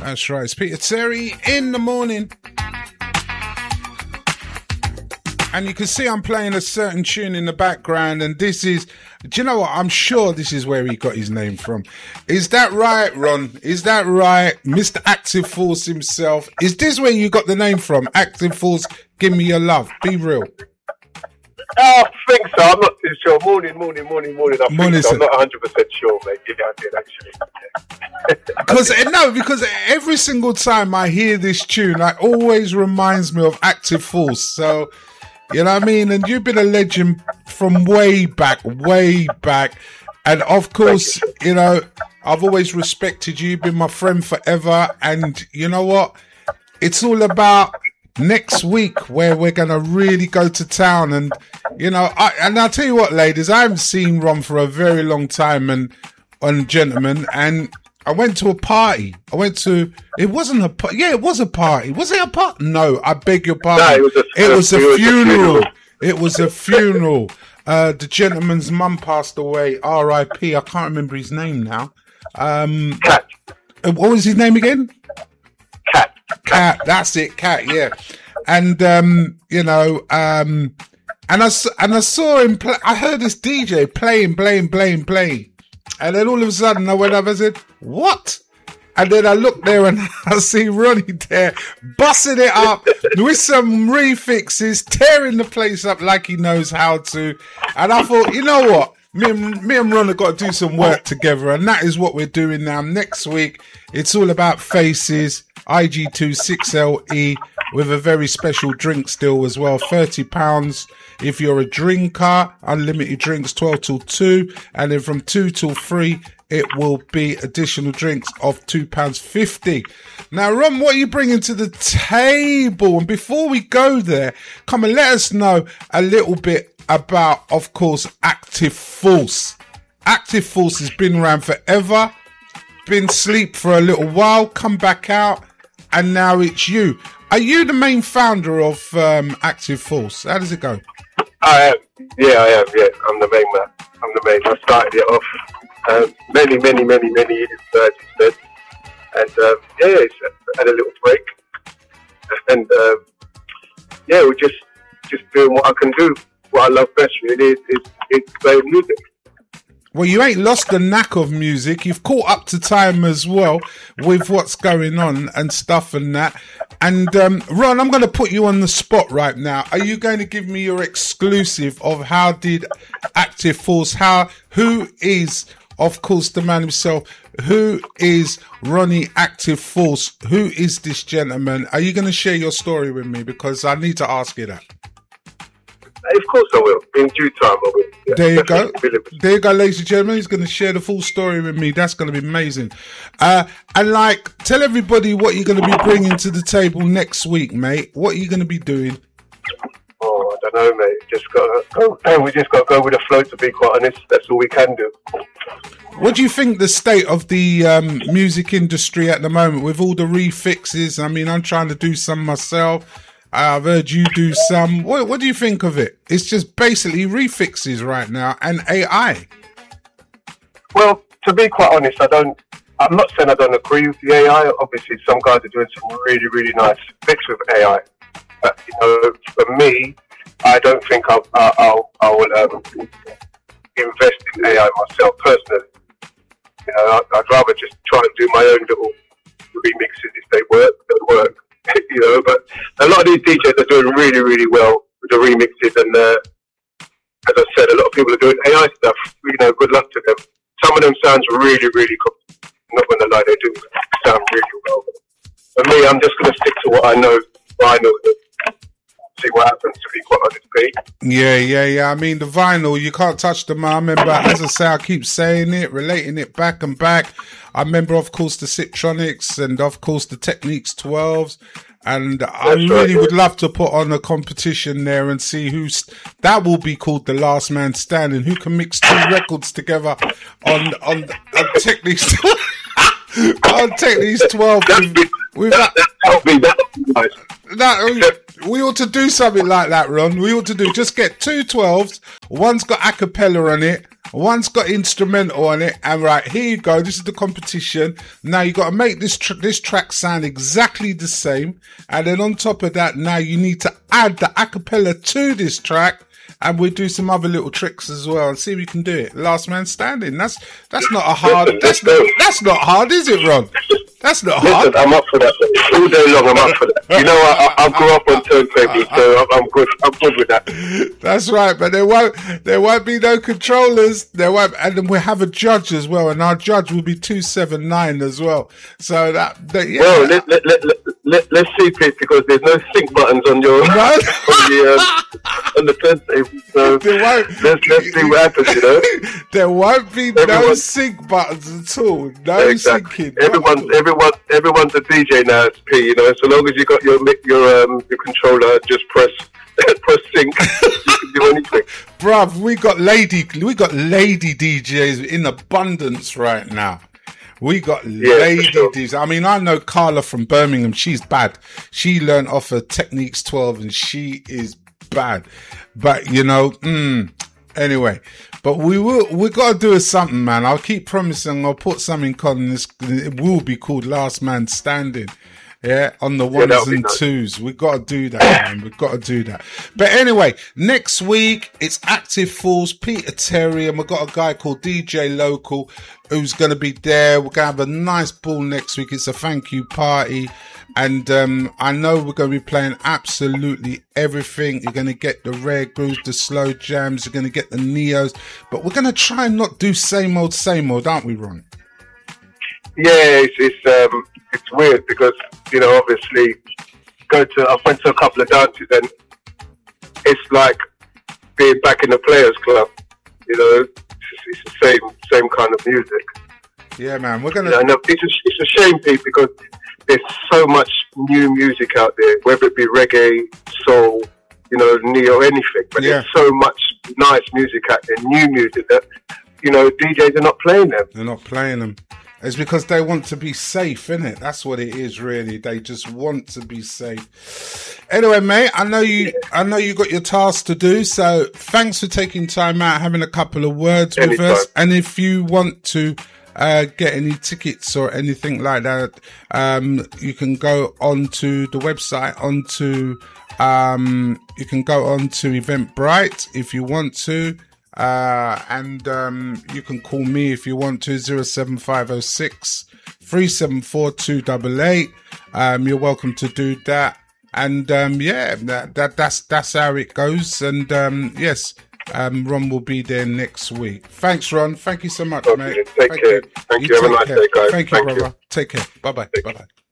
That's right. It's Peter Terry in the morning. And you can see I'm playing a certain tune in the background, and this is, do you know what? I'm sure this is where he got his name from. Is that right, Ron? Is that right? Mr. Active Force himself. Is this where you got the name from? Active Force, give me your love. Be real. I think so. I'm not too sure. Morning. I think so. I'm not 100% sure, mate. Yeah, I did actually. Because every single time I hear this tune, it always reminds me of Active Force. So, you know what I mean? And you've been a legend from way back. And of course, you know, I've always respected you. You've been my friend forever. And you know what? It's all about next week where we're going to really go to town. And, you know, I'll tell you what, ladies, I haven't seen Ron for a very long time and gentlemen. And I went to a party. It wasn't a party. Yeah, it was a party. Was it a party? No, I beg your pardon. No, it was a funeral. It was a funeral. The gentleman's mum passed away. R.I.P. I can't remember his name now. Cat. What was his name again? Cat. That's it. Cat. Yeah. And you know, and I saw him play. I heard this DJ playing. And then all of a sudden I went up and said, what? And then I looked there and I see Ronnie there busting it up with some refixes, tearing the place up like he knows how to. And I thought, you know what? Me and Ron have got to do some work together, and that is what we're doing now. Next week, it's all about Faces, IG2 6LE, with a very special drink still as well, £30 if you're a drinker, unlimited drinks 12 till 2, and then from 2 till 3 it will be additional drinks of £2.50. Now, Ron, what are you bringing to the table? And before we go there, come and let us know a little bit about, of course, Active Force. Active Force has been around forever, been asleep for a little while, come back out, and now it's you. Are you the main founder of Active Force? How does it go? I am. Yeah. I'm the main man. I started it off many years, as you said. And it's had a little break. And we're just doing what I can do. What I love best really is playing music. Well, you ain't lost the knack of music. You've caught up to time as well with what's going on and stuff and that. And Ron, I'm going to put you on the spot right now. Are you going to give me your exclusive of how did Active Force, who is, of course, the man himself, who is Ronnie Active Force? Who is this gentleman? Are you going to share your story with me? Because I need to ask you that. Of course I will. In due time I will. Yeah, there you go. There you go, ladies and gentlemen. He's going to share the full story with me. That's going to be amazing. And tell everybody what you're going to be bringing to the table next week, mate. What are you going to be doing? Oh, I don't know, mate. We just got to go with the flow, to be quite honest. That's all we can do. What do you think the state of the music industry at the moment with all the refixes? I mean, I'm trying to do some myself. I've heard you do some. What do you think of it? It's just basically refixes right now and AI. Well, to be quite honest, I'm not saying I don't agree with the AI. Obviously, some guys are doing some really, really nice fix with AI. But, you know, for me, I don't think I will invest in AI myself personally. You know, I'd rather just try and do my own little remixes if they work. You know, but a lot of these DJs are doing really, really well with the remixes, and as I said, a lot of people are doing AI stuff. You know, good luck to them. Some of them sounds really, really good. I'm not going to lie, they do sound really well. For me, I'm just going to stick to what I know. See what happens, to be quite honest, Pete. Yeah. I mean, the vinyl, you can't touch them. I remember, as I say, I keep saying it, relating it back and back. I remember, of course, the Citronics and, of course, the Technics 12s. And I really would love to put on a competition there and see that will be called the last man standing. Who can mix two records together on Technics, on Technics 12 with that. That would be nice. we ought to do something like that, Ron. We ought to just get 2 12s. One's got a cappella on it. One's got instrumental on it. And right, here you go. This is the competition. Now you got to make this track sound exactly the same. And then on top of that, now you need to add the a cappella to this track. And we'll do some other little tricks as well and see if we can do it. Last man standing. That's not a hard. That's not hard, is it, Ron? That's not hard. Listen, I'm up for that. All day long, I'm up for that. You know, I grew up on turntable, so I'm good. I'm good with that. That's right, but there won't be no controllers. And then we'll have a judge as well, and our judge will be 279 as well. So yeah. Well, let's see, Pete, because there's no sync buttons on your on the turntable. So let's see what happens. You know, there won't be no sync buttons at all. No syncing. Everyone's a DJ now, P. You know, so long as you got your controller, just press sync. You can do anything. Bruv, we got lady DJs in abundance right now. We got lady DJs. I mean, I know Carla from Birmingham. She's bad. She learned off of Techniques 12, and she is bad. But you know, anyway. But we got to do something, man. I'll keep promising. I'll put something on this. It will be called Last Man Standing. Yeah, on the ones and twos. We've got to do that, man. We've got to do that. But anyway, next week, it's Active Fools, Peter Terry, and we've got a guy called DJ Local who's going to be there. We're going to have a nice ball next week. It's a thank you party. And I know we're going to be playing absolutely everything. You're going to get the rare grooves, the slow jams. You're going to get the neos. But we're going to try and not do same old, aren't we, Ron? Yeah, it's weird because, you know, obviously, I went to a couple of dances and it's like being back in the Players Club. You know, it's the same kind of music. Yeah, man, we're gonna. You know, it's a shame, Pete, because there's so much new music out there, whether it be reggae, soul, you know, neo, anything. But there's so much nice music out there, new music that, you know, DJs are not playing them. They're not playing them. It's because they want to be safe, innit? That's what it is, really. They just want to be safe. Anyway, mate, I know you got your task to do, so thanks for taking time out, having a couple of words with us. And if you want to get any tickets or anything like that, you can go onto the website, you can go onto Eventbrite if you want to. And you can call me if you want to, 07506 374 288. You're welcome to do that. And that's how it goes. And yes, Ron will be there next week. Thanks, Ron. Thank you so much, mate. Take care. Thank you. Have a nice day, guys. Thank you, brother. Take care. Bye bye.